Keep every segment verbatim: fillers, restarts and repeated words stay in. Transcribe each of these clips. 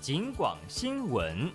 警广新闻。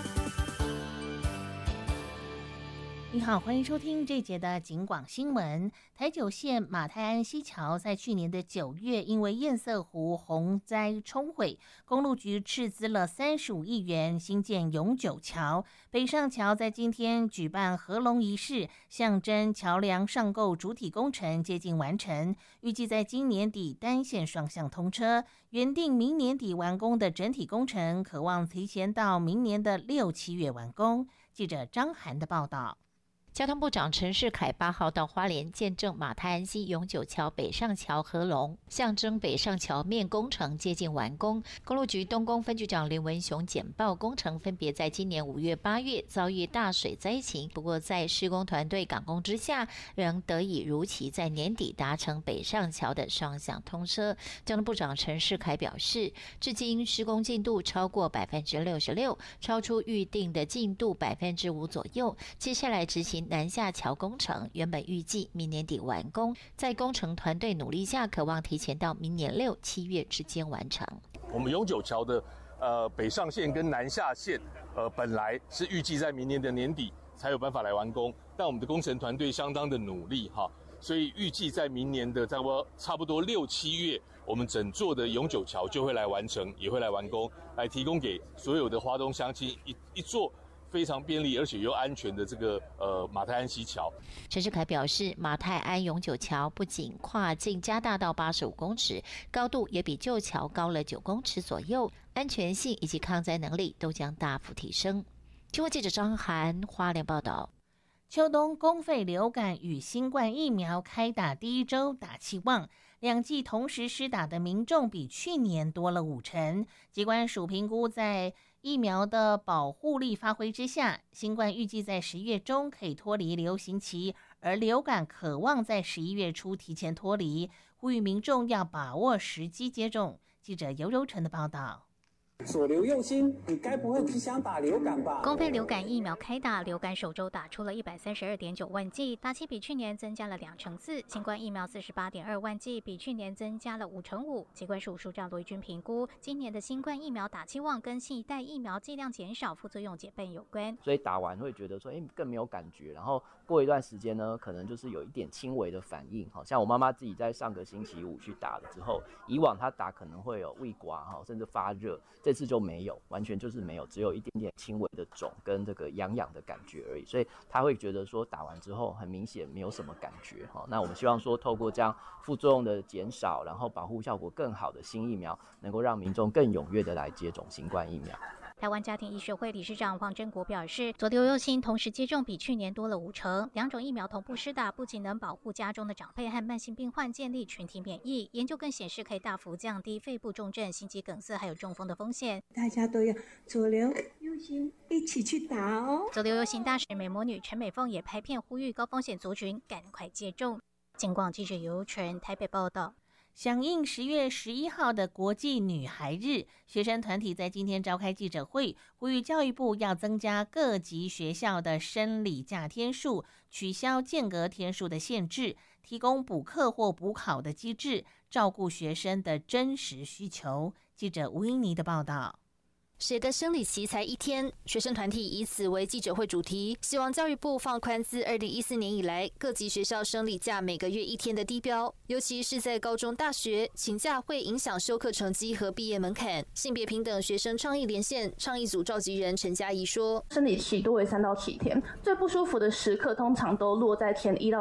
你好，欢迎收听这节的警广新闻。台九线马太安溪桥在去年的九月因为堰塞湖洪灾冲毁，公路局斥资了三十五亿元新建永久桥。北上桥在今天举办合龙仪式，象征桥梁上构主体工程接近完成，预计在今年底单线双向通车。原定明年底完工的整体工程，可望提前到明年的六七月完工。记者张涵的报道。 交通部长陈世凯八号到花莲见证马太安溪永久桥北上桥合龙，象征北上桥面工程接近完工。公路局东宫分局长林文雄简报工程分别在今年五月、八月遭遇大水灾情，不过在施工团队赶工之下，仍得以如期在年底达成北上桥的双向通车。交通部长陈世凯表示，至今施工进度超过百分之六十六，超出预定的进度百分之五左右。接下来执行南下桥工程，原本预计明年底完工，在工程团队努力下，可望提前到明年六七月之间完成。 我们永久桥的呃北上线跟南下线，呃本来是预计在明年的年底才有办法来完工，但我们的工程团队相当的努力哈，所以预计在明年的差不多差不多六七月，我们整座的永久桥就会来完成，也会来完工，来提供给所有的花东乡亲一一座非常便利而且又安全的这个呃马太安溪桥。 陈世凯表示，马太安永久桥不仅跨径加大到八十五公尺，高度也比旧桥高了九公尺左右，安全性以及抗灾能力都将大幅提升。新闻记者张涵花莲报道。 秋冬公费流感与新冠疫苗开打第一周打气旺，两剂同时施打的民众比去年多了五成。疾管署评估，在疫苗的保护力发挥之下，新冠预计在十月中可以脱离流行期，而流感可望在十一月初提前脱离，呼吁民众要把握时机接种。记者尤柔成的报道。 左流右心，你该不会只想打流感吧？ 公费流感疫苗开打，流感首周打出了一百三十二点九万剂，打气比去年增加了两成四。新冠疫苗四十八点二万剂，比去年增加了五成五。疾管署署长罗一军评估，今年的新冠疫苗打气旺跟新一代疫苗剂量减少、副作用减半有关。 所以打完会觉得说，哎，更没有感觉。然后过一段时间呢，可能就是有一点轻微的反应。好像我妈妈自己在上个星期五去打了之后，以往她打可能会有胃刮哈，甚至发热。这次就没有，完全就是没有，只有一点点轻微的肿跟这个痒痒的感觉而已，所以他会觉得说打完之后很明显没有什么感觉。那我们希望说透过这样副作用的减少，然后保护效果更好的新疫苗，能够让民众更踊跃的来接种新冠疫苗。 台湾家庭医学会理事长黄真国表示，左流右心同时接种比去年多了五成，两种疫苗同步施打，不仅能保护家中的长辈和慢性病患建立群体免疫，研究更显示可以大幅降低肺部重症、心肌梗塞还有中风的风险。 大家都要左流右心一起去打哦。 左流右心大使美魔女陈美凤也拍片呼吁高风险族群赶快接种。警广记者尤纯台北报道。 响应十月十一号的国际女孩日，学生团体在今天召开记者会，呼吁教育部要增加各级学校的生理假天数，取消间隔天数的限制，提供补课或补考的机制，照顾学生的真实需求。记者吴英妮的报道。 谁的生理期才一天？学生团体以此为记者会主题，希望教育部放宽自二零一四年以来各级学校生理假每个月一天的低标，尤其是在高中、大学，请假会影响修课成绩和毕业门槛。性别平等学生倡议连线倡议组召集人陈嘉怡说：“ 生理期多为三到七天，最不舒服的时刻通常都落在前一到